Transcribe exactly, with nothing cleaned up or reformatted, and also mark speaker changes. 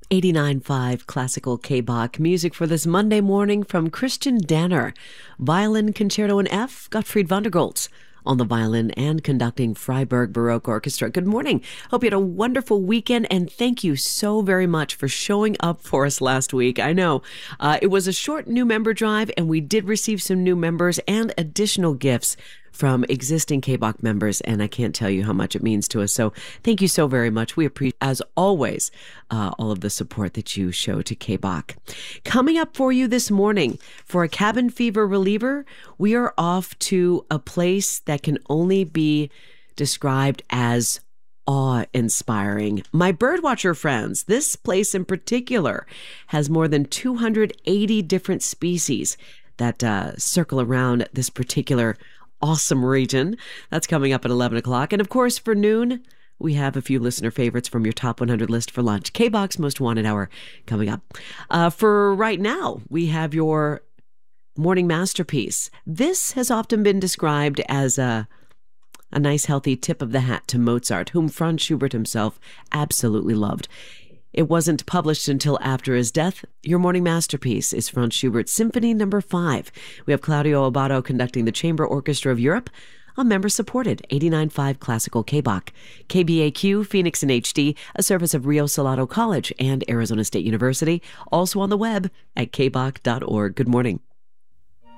Speaker 1: eighty-nine point five Classical K-Bach. Music for this Monday morning from Christian Danner. Violin Concerto in F, Gottfried van der Goltz on the violin and conducting Freiburg Baroque Orchestra. Good morning. Hope you had a wonderful weekend, and thank you so very much for showing up for us last week. I know uh, it was a short new member drive, and we did receive some new members and additional gifts from existing K-Bach members, and I can't tell you how much it means to us. So thank you so very much. We appreciate, as always, uh, all of the support that you show to K-Bach. Coming up for you this morning, for a cabin fever reliever, we are off to a place that can only be described as awe-inspiring. My birdwatcher friends, this place in particular has more than two hundred eighty different species that uh, circle around this particular awesome region. That's coming up at eleven o'clock. And of course, for noon, we have a few listener favorites from your top one hundred list for lunch. K-Bach's Most Wanted Hour coming up. Uh, for right now, we have your morning masterpiece. This has often been described as a, a nice, healthy tip of the hat to Mozart, whom Franz Schubert himself absolutely loved. It wasn't published until after his death. Your morning masterpiece is Franz Schubert's Symphony Number Five. We have Claudio Abbado conducting the Chamber Orchestra of Europe on member-supported eighty-nine point five Classical K-Bach. K B A Q, Phoenix in H D, a service of Rio Salado College and Arizona State University. Also on the web at k bach dot org. Good morning.